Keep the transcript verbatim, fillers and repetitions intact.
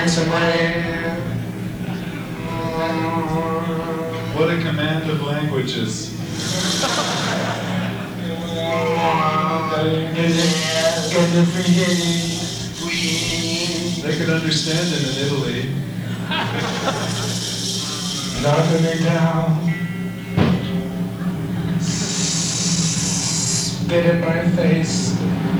handsome man. What a command of languages. They could understand him in Italy. Knocking me down, spit in my face.